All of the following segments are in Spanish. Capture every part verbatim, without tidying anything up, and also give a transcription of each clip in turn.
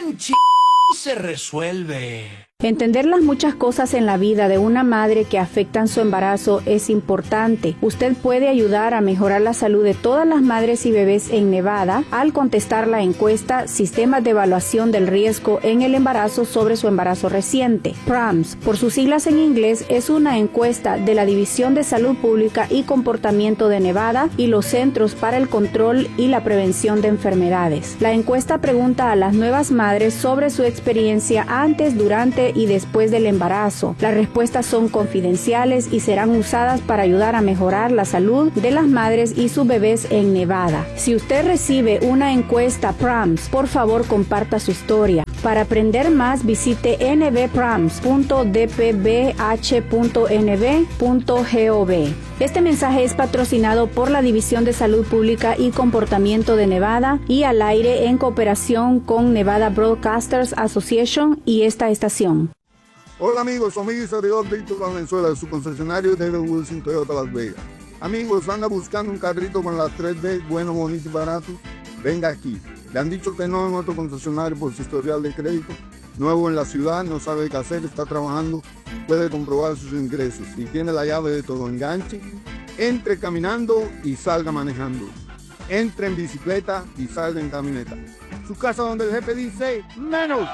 en ch... se resuelve. Entender las muchas cosas en la vida de una madre que afectan su embarazo es importante. Usted puede ayudar a mejorar la salud de todas las madres y bebés en Nevada al contestar la encuesta Sistemas de Evaluación del Riesgo en el Embarazo sobre su embarazo reciente. P R A M S, por sus siglas en inglés, es una encuesta de la División de Salud Pública y Comportamiento de Nevada y los Centros para el Control y la Prevención de Enfermedades. La encuesta pregunta a las nuevas madres sobre su experiencia antes, durante y después del embarazo. Las respuestas son confidenciales y serán usadas para ayudar a mejorar la salud de las madres y sus bebés en Nevada. Si usted recibe una encuesta P R A M S, por favor comparta su historia. Para aprender más, visite n b prams punto d p b h punto n b punto gov. Este mensaje es patrocinado por la División de Salud Pública y Comportamiento de Nevada y al aire en cooperación con Nevada Broadcasters Association y esta estación. Hola amigos, soy mi servidor Víctor Valenzuela de su concesionario David Wilson Toyota Las Vegas. Amigos, anda buscando un carrito con las tres D, bueno, bonito y barato. Venga aquí. Le han dicho que no en otro concesionario por su historial de crédito. Nuevo en la ciudad, no sabe qué hacer, está trabajando, puede comprobar sus ingresos y tiene la llave de todo. Enganche, entre caminando y salga manejando. Entre en bicicleta y salga en camioneta. Su casa donde el jefe dice menos.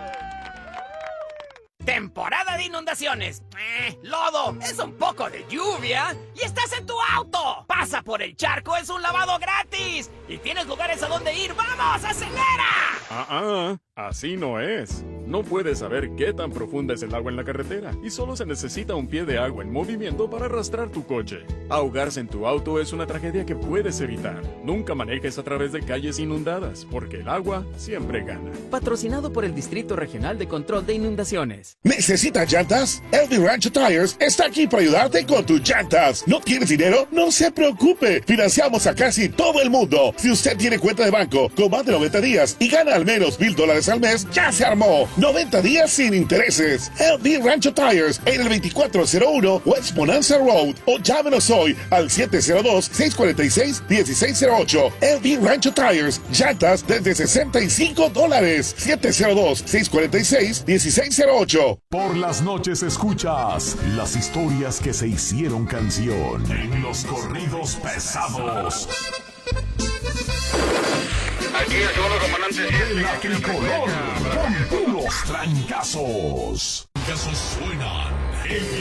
Temporada de inundaciones. Eh, lodo, es un poco de lluvia y estás en tu auto. Pasa por el charco, es un lavado gratis. Y tienes lugares a donde ir. ¡Vamos, acelera! Ah, ah, así no es. No puedes saber qué tan profunda es el agua en la carretera y solo se necesita un pie de agua en movimiento para arrastrar tu coche. Ahogarse en tu auto es una tragedia que puedes evitar. Nunca manejes a través de calles inundadas, porque el agua siempre gana. Patrocinado por el Distrito Regional de Control de Inundaciones. ¿Necesitas llantas? L B Rancho Tires está aquí para ayudarte con tus llantas. ¿No tienes dinero? No se preocupe. Financiamos a casi todo el mundo. Si usted tiene cuenta de banco con más de noventa días y gana al menos mil dólares al mes, ya se armó. noventa días sin intereses. L B Rancho Tires en el veinticuatro cero uno West Bonanza Road o llámenos hoy al siete cero dos, seis cuatro seis, uno seis cero ocho. L B Rancho Tires, llantas desde sesenta y cinco dólares. siete cero dos, seis cuatro seis, uno seis cero ocho. Por las noches escuchas las historias que se hicieron canción en los corridos pesados. Aquí es solo comandante. El tricolor con puros trancazos. Trancazos suenan en